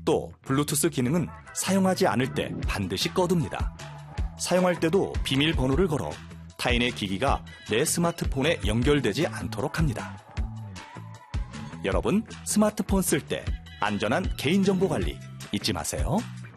또 블루투스 기능은 사용하지 않을 때 반드시 꺼둡니다. 사용할 때도 비밀번호를 걸어 타인의 기기가 내 스마트폰에 연결되지 않도록 합니다. 여러분, 스마트폰 쓸 때 안전한 개인정보 관리 잊지 마세요.